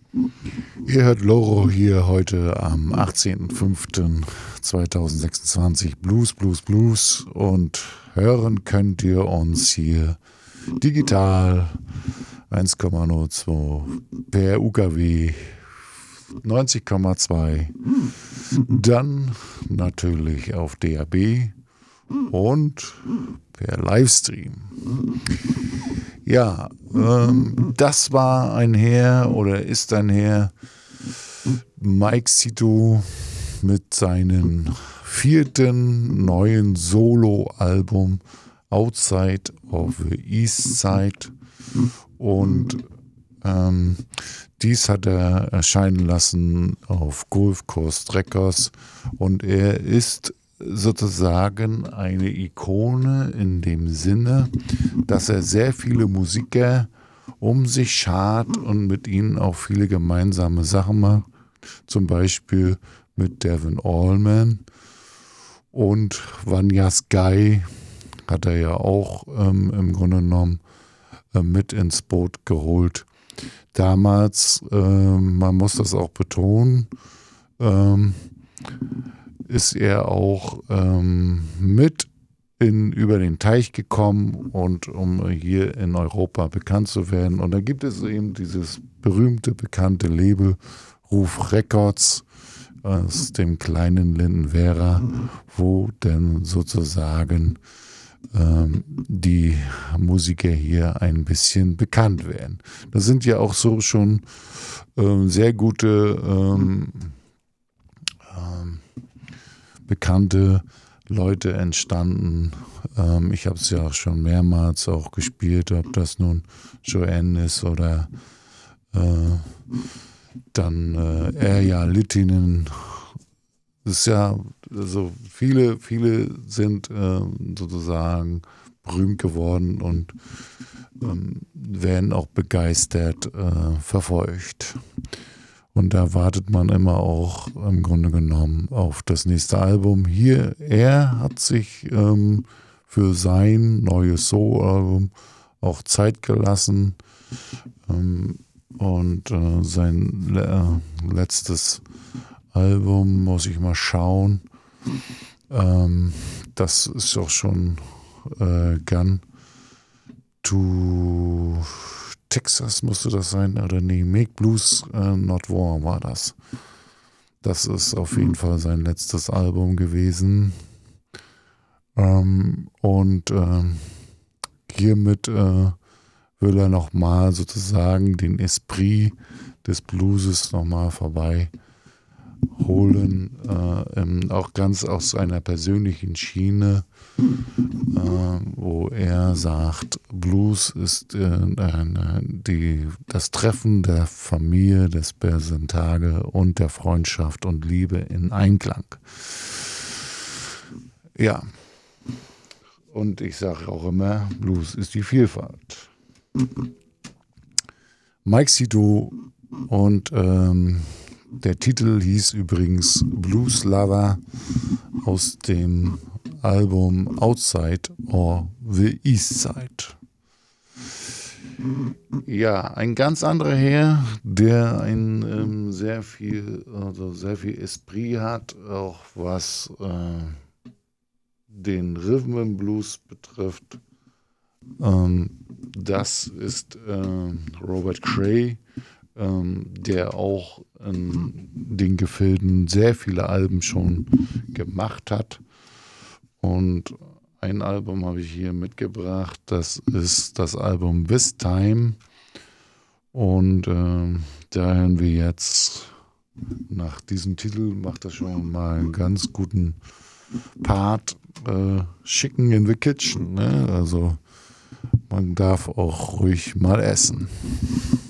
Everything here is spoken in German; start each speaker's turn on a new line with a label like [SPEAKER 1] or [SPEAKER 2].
[SPEAKER 1] Ihr hört Loro hier heute am 18.05.2026 Blues, Blues, Blues und hören könnt ihr uns hier digital 1,02 per UKW 90,2, dann natürlich auf DAB und per Livestream. Ja, das war ein Herr oder ist ein Herr, Mike Zito mit seinem 4. neuen Solo-Album Outside of the East Side, und dies hat er erscheinen lassen auf Gulf Coast Records, und er ist sozusagen eine Ikone in dem Sinne, dass er sehr viele Musiker um sich schart und mit ihnen auch viele gemeinsame Sachen macht. Zum Beispiel mit Devin Allman und Vanya Sky hat er ja auch im Grunde genommen mit ins Boot geholt. Damals, man muss das auch betonen, ist er auch mit über den Teich gekommen, und um hier in Europa bekannt zu werden. Und da gibt es eben dieses berühmte, bekannte Label Ruf Records aus dem kleinen Lindenwerra, wo dann sozusagen die Musiker hier ein bisschen bekannt werden. Da sind ja auch so schon sehr gute bekannte Leute entstanden. Ich habe es ja auch schon mehrmals auch gespielt, ob das nun Joanne ist oder dann Erja Littinen. Das ist ja, also viele sind sozusagen berühmt geworden und werden auch begeistert verfolgt. Und da wartet man immer auch im Grunde genommen auf das nächste Album. Hier, er hat sich für sein neues Soul-Album auch Zeit gelassen. Und sein letztes Album, muss ich mal schauen, das ist auch schon Gun to Texas musste das sein, oder nee, Make Blues Not War war das. Das ist auf jeden Fall sein letztes Album gewesen. Und hiermit will er nochmal sozusagen den Esprit des Blueses nochmal vorbei holen, auch ganz aus seiner persönlichen Schiene, wo er sagt, Blues ist das Treffen der Familie, des Tage und der Freundschaft und Liebe in Einklang. Ja, und ich sage auch immer, Blues ist die Vielfalt. Mike Zito, und der Titel hieß übrigens Blues Lover aus dem Album Outside of the East Side. Ja, ein ganz anderer Herr, der ein sehr viel Esprit hat, auch was den Rhythm and Blues betrifft. Das ist Robert Cray, der auch in den Gefilden sehr viele Alben schon gemacht hat. Und ein Album habe ich hier mitgebracht, das ist das Album This Time. Und da hören wir jetzt nach diesem Titel, macht das schon mal einen ganz guten Part, Chicken in the Kitchen, ne? Also man darf auch ruhig mal essen.